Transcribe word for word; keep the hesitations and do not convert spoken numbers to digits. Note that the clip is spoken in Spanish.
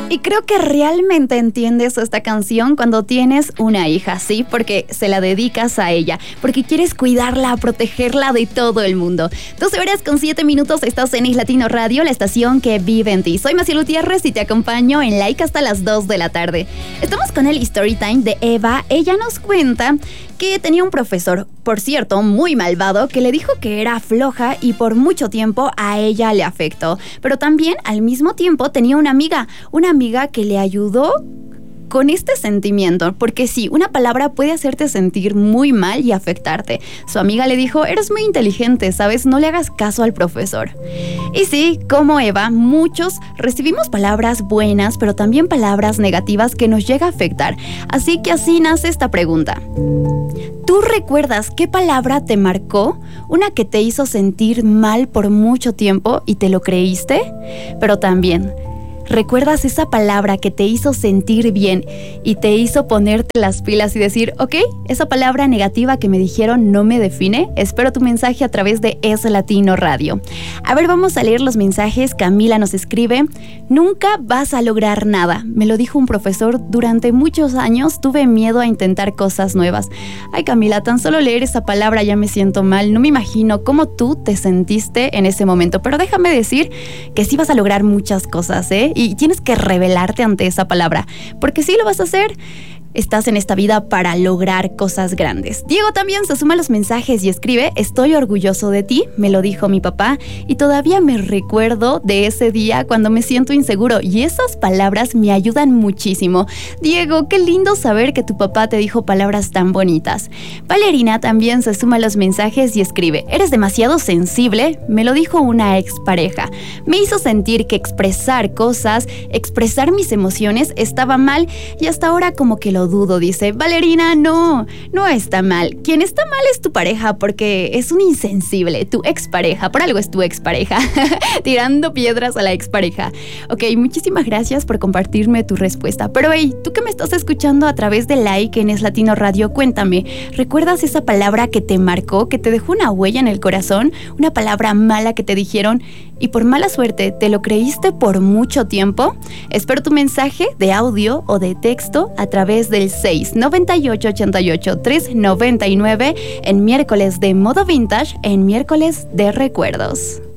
Y creo que realmente entiendes esta canción cuando tienes una hija, ¿sí? Porque se la dedicas a ella, porque quieres cuidarla, protegerla de todo el mundo. doce horas con siete minutos, estás en Isla Latino Radio, la estación que vive en ti. Soy Maciel Gutiérrez y te acompaño en Like hasta las dos de la tarde. Estamos con el Story Time de Eva. Ella nos cuenta que tenía un profesor, por cierto, muy malvado, que le dijo que era floja y por mucho tiempo a ella le afectó. Pero también, al mismo tiempo, tenía una amiga, una amiga que le ayudó con este sentimiento, porque sí, una palabra puede hacerte sentir muy mal y afectarte. Su amiga le dijo, eres muy inteligente, ¿sabes? No le hagas caso al profesor. Y sí, como Eva, muchos recibimos palabras buenas, pero también palabras negativas que nos llega a afectar. Así que así nace esta pregunta. ¿Tú recuerdas qué palabra te marcó? Una que te hizo sentir mal por mucho tiempo y te lo creíste, pero también ¿recuerdas esa palabra que te hizo sentir bien y te hizo ponerte las pilas y decir, ok, esa palabra negativa que me dijeron no me define? Espero tu mensaje a través de Es Latino Radio. A ver, vamos a leer los mensajes. Camila nos escribe, nunca vas a lograr nada. Me lo dijo un profesor durante muchos años. Tuve miedo a intentar cosas nuevas. Ay, Camila, tan solo leer esa palabra ya me siento mal. No me imagino cómo tú te sentiste en ese momento. Pero déjame decir que sí vas a lograr muchas cosas, ¿eh? Y tienes que rebelarte ante esa palabra, porque sí lo vas a hacer. Estás en esta vida para lograr cosas grandes. Diego también se suma a los mensajes y escribe, estoy orgulloso de ti, me lo dijo mi papá y todavía me recuerdo de ese día cuando me siento inseguro y esas palabras me ayudan muchísimo. Diego, qué lindo saber que tu papá te dijo palabras tan bonitas. Valerina también se suma a los mensajes y escribe, eres demasiado sensible, me lo dijo una expareja. Me hizo sentir que expresar cosas, expresar mis emociones estaba mal y hasta ahora como que lo dudo, dice Valerina. No, no está mal. Quien está mal es tu pareja porque es un insensible, tu expareja. Por algo es tu expareja. Tirando piedras a la expareja. Ok, muchísimas gracias por compartirme tu respuesta. Pero hey, tú que me estás escuchando a través de Like en Es Latino Radio, cuéntame, ¿recuerdas esa palabra que te marcó, que te dejó una huella en el corazón? Una palabra mala que te dijeron y por mala suerte te lo creíste por mucho tiempo. Espero tu mensaje de audio o de texto a través del seis noventa y ocho, ochenta y ocho, tres noventa y nueve en miércoles de modo vintage, en miércoles de recuerdos.